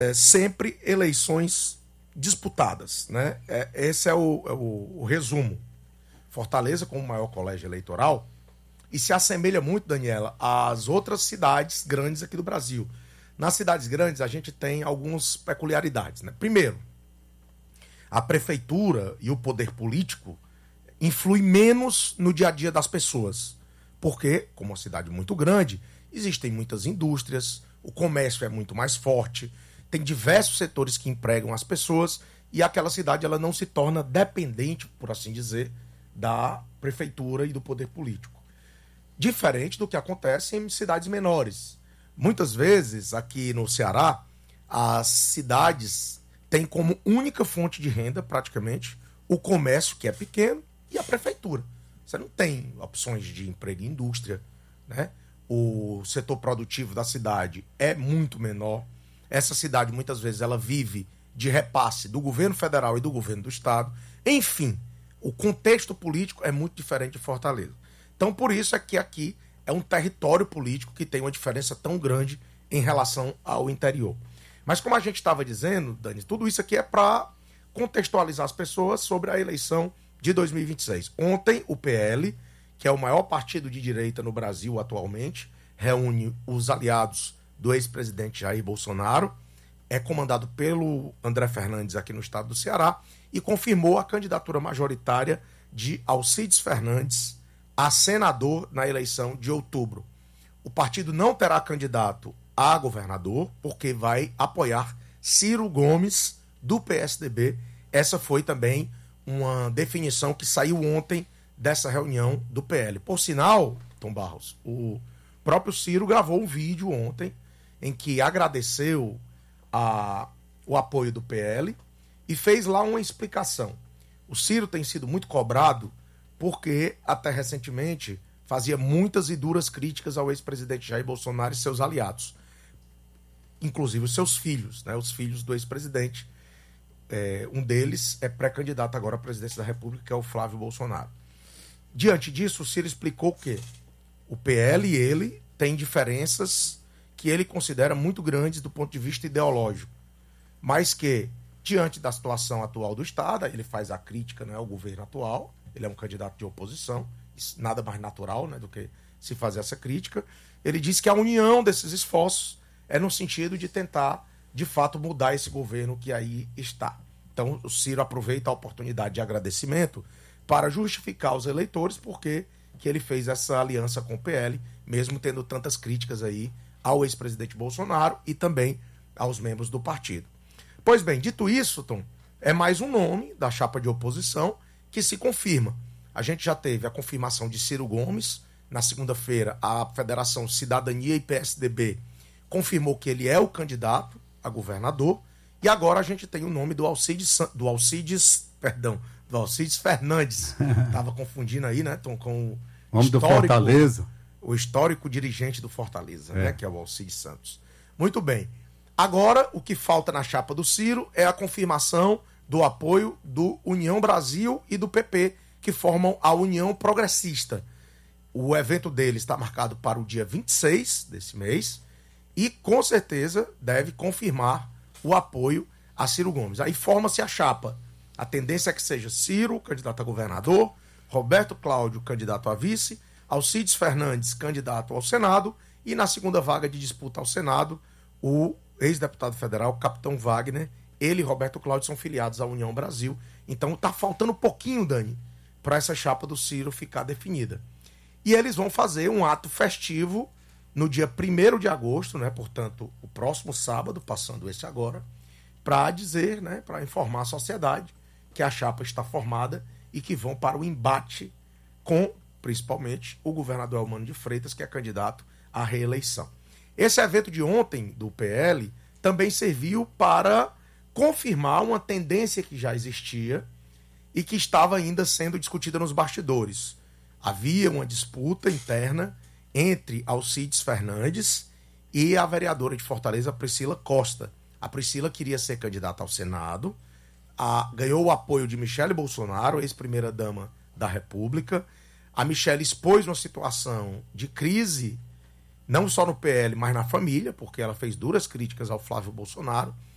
sempre eleições disputadas, né? Esse é o resumo. Fortaleza, como o maior colégio eleitoral, e se assemelha muito, Daniela, às outras cidades grandes aqui do Brasil. Nas cidades grandes, a gente tem algumas peculiaridades, né? Primeiro, a prefeitura e o poder político influem menos no dia a dia das pessoas. Porque, como uma cidade muito grande, existem muitas indústrias, o comércio é muito mais forte, tem diversos setores que empregam as pessoas e aquela cidade ela não se torna dependente, por assim dizer, da prefeitura e do poder político. Diferente do que acontece em cidades menores. Muitas vezes, aqui no Ceará, as cidades têm como única fonte de renda, praticamente, o comércio, que é pequeno, e a prefeitura. Você não tem opções de emprego em indústria, né? O setor produtivo da cidade é muito menor. Essa cidade, muitas vezes, ela vive de repasse do governo federal e do governo do estado. Enfim, o contexto político é muito diferente de Fortaleza. Então, por isso é que aqui é um território político que tem uma diferença tão grande em relação ao interior. Mas como a gente estava dizendo, Dani, tudo isso aqui é para contextualizar as pessoas sobre a eleição de 2026. Ontem, o PL, que é o maior partido de direita no Brasil atualmente, reúne os aliados do ex-presidente Jair Bolsonaro, é comandado pelo André Fernandes aqui no estado do Ceará e confirmou a candidatura majoritária de Alcides Fernandes a senador na eleição de outubro. O partido não terá candidato a governador, porque vai apoiar Ciro Gomes, do PSDB. Essa foi também uma definição que saiu ontem dessa reunião do PL. Por sinal, Tom Barros, o próprio Ciro gravou um vídeo ontem em que agradeceu o apoio do PL e fez lá uma explicação. O Ciro tem sido muito cobrado porque, até recentemente, fazia muitas e duras críticas ao ex-presidente Jair Bolsonaro e seus aliados. Inclusive os seus filhos, né? Os filhos do ex-presidente. Um deles é pré-candidato agora à presidência da República, que é o Flávio Bolsonaro. Diante disso, o Ciro explicou que o PL e ele têm diferenças que ele considera muito grandes do ponto de vista ideológico, mas que, diante da situação atual do Estado, ele faz a crítica, né, ao governo atual, ele é um candidato de oposição, nada mais natural, né, do que se fazer essa crítica. Ele diz que a união desses esforços é no sentido de tentar, de fato, mudar esse governo que aí está. Então, o Ciro aproveita a oportunidade de agradecimento para justificar aos eleitores porque que ele fez essa aliança com o PL, mesmo tendo tantas críticas aí ao ex-presidente Bolsonaro e também aos membros do partido. Pois bem, dito isso, Tom, é mais um nome da chapa de oposição que se confirma. A gente já teve a confirmação de Ciro Gomes. Na segunda-feira, a Federação Cidadania e PSDB confirmou que ele é o candidato a governador. E agora a gente tem o nome do Alcides Fernandes. Estava confundindo aí, né, Tom, com o homem do Fortaleza. O histórico dirigente do Fortaleza, né, que é o Alcides Santos. Muito bem. Agora, o que falta na chapa do Ciro é a confirmação do apoio do União Brasil e do PP, que formam a União Progressista. O evento deles está marcado para o dia 26 desse mês e, com certeza, deve confirmar o apoio a Ciro Gomes. Aí forma-se a chapa. A tendência é que seja Ciro, candidato a governador, Roberto Cláudio, candidato a vice, Alcides Fernandes, candidato ao Senado, e na segunda vaga de disputa ao Senado, o ex-deputado federal, Capitão Wagner. Ele e Roberto Cláudio são filiados à União Brasil. Então tá faltando um pouquinho, Dani, para essa chapa do Ciro ficar definida. E eles vão fazer um ato festivo no dia 1º de agosto, né? Portanto, o próximo sábado, passando esse agora, para dizer, né, para informar a sociedade que a chapa está formada e que vão para o embate com, principalmente, o governador Elmano de Freitas, que é candidato à reeleição. Esse evento de ontem do PL também serviu para confirmar uma tendência que já existia e que estava ainda sendo discutida nos bastidores. Havia uma disputa interna entre Alcides Fernandes e a vereadora de Fortaleza, Priscila Costa. A Priscila queria ser candidata ao Senado, ganhou o apoio de Michele Bolsonaro, ex-primeira-dama da República. A Michele expôs uma situação de crise, não só no PL, mas na família, porque ela fez duras críticas ao Flávio Bolsonaro.